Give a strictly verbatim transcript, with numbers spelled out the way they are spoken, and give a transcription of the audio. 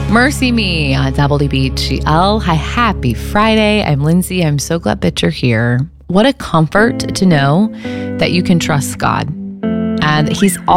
Mercy Me on W B G L. Hi, happy Friday. I'm Lindsay. I'm so glad that you're here. What a comfort to know that you can trust God and He's